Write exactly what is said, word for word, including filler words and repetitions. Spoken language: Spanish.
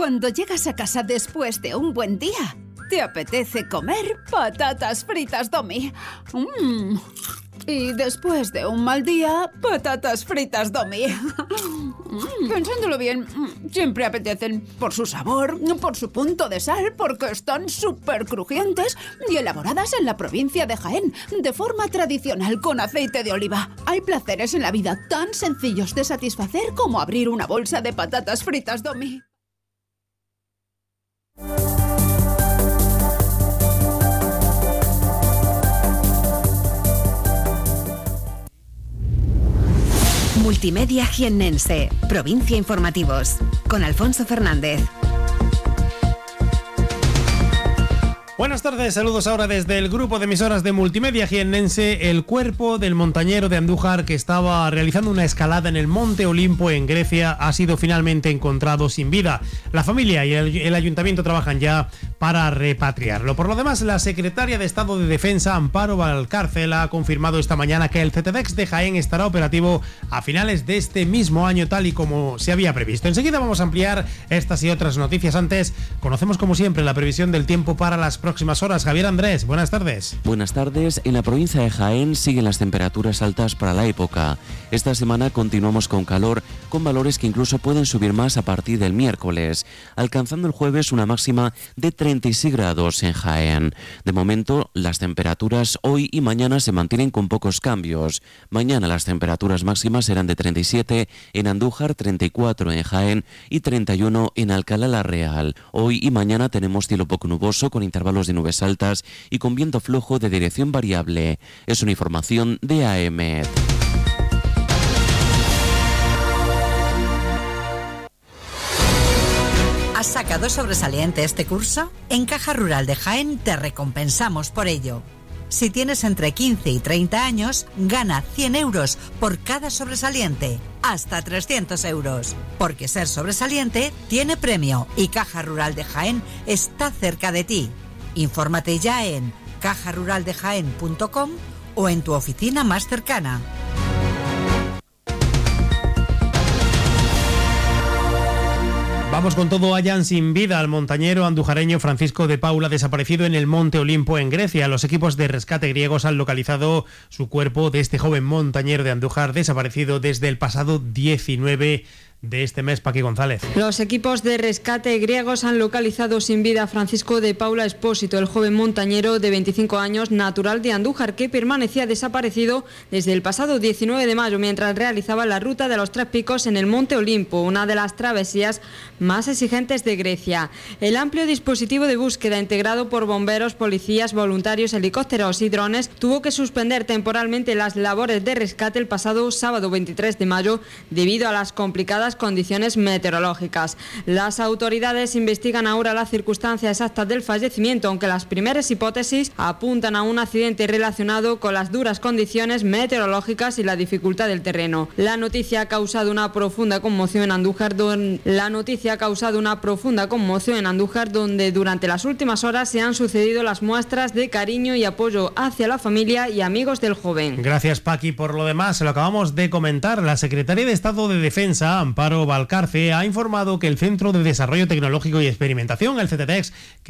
Cuando llegas a casa después de un buen día, te apetece comer patatas fritas Domi. Mm. Y después de un mal día, patatas fritas Domi. Mm. Pensándolo bien, siempre apetecen por su sabor, por su punto de sal, porque están súper crujientes y elaboradas en la provincia de Jaén, de forma tradicional con aceite de oliva. Hay placeres en la vida tan sencillos de satisfacer como abrir una bolsa de patatas fritas Domi. Multimedia Jiennense, Provincia Informativos, con Alfonso Fernández. Buenas tardes, saludos ahora desde el grupo de emisoras de Multimedia Jiennense. El cuerpo del montañero de Andújar que estaba realizando una escalada en el Monte Olimpo en Grecia ha sido finalmente encontrado sin vida. La familia y el, el ayuntamiento trabajan ya para repatriarlo. Por lo demás, la secretaria de Estado de Defensa, Amparo Valcárcel, ha confirmado esta mañana que el CETEDEX de Jaén estará operativo a finales de este mismo año, tal y como se había previsto. Enseguida vamos a ampliar estas y otras noticias. Antes, conocemos como siempre la previsión del tiempo para las próximas próximas horas. Javier Andrés, buenas tardes. Buenas tardes. En la provincia de Jaén siguen las temperaturas altas para la época. Esta semana continuamos con calor, con valores que incluso pueden subir más a partir del miércoles, alcanzando el jueves una máxima de treinta y seis grados en Jaén. De momento, las temperaturas hoy y mañana se mantienen con pocos cambios. Mañana las temperaturas máximas serán de treinta y siete en Andújar, treinta y cuatro en Jaén y treinta y uno en Alcalá la Real. Hoy y mañana tenemos cielo poco nuboso con intervalos de nubes altas y con viento flojo de dirección variable. Es una información de A E M E D. ¿Has sacado sobresaliente este curso? En Caja Rural de Jaén te recompensamos por ello. Si tienes entre quince y treinta años, gana cien euros por cada sobresaliente, hasta trescientos euros. Porque ser sobresaliente tiene premio y Caja Rural de Jaén está cerca de ti. Infórmate ya en caja rural de jaén punto com o en tu oficina más cercana. Vamos con todo. Hallan sin vida al montañero andujareño Francisco de Paula, desaparecido en el Monte Olimpo en Grecia. Los equipos de rescate griegos han localizado su cuerpo de este joven montañero de Andújar, desaparecido desde el pasado diecinueve de este mes. Paqui González. Los equipos de rescate griegos han localizado sin vida a Francisco de Paula Espósito, el joven montañero de veinticinco años, natural de Andújar, que permanecía desaparecido desde el pasado diecinueve de mayo mientras realizaba la ruta de los Tres Picos en el Monte Olimpo, una de las travesías más exigentes de Grecia. El amplio dispositivo de búsqueda integrado por bomberos, policías, voluntarios, helicópteros y drones tuvo que suspender temporalmente las labores de rescate el pasado sábado veintitrés de mayo debido a las complicadas condiciones meteorológicas. Las autoridades investigan ahora las circunstancias exactas del fallecimiento, aunque las primeras hipótesis apuntan a un accidente relacionado con las duras condiciones meteorológicas y la dificultad del terreno. La noticia ha causado una profunda conmoción en Andújar, don... la noticia ha causado una profunda conmoción en Andújar, donde durante las últimas horas se han sucedido las muestras de cariño y apoyo hacia la familia y amigos del joven. Gracias, Paqui. Por lo demás, se lo acabamos de comentar. La Secretaría de Estado de Defensa, Amparo Valcárcel, ha informado que el Centro de Desarrollo Tecnológico y Experimentación, el CETEDEX, que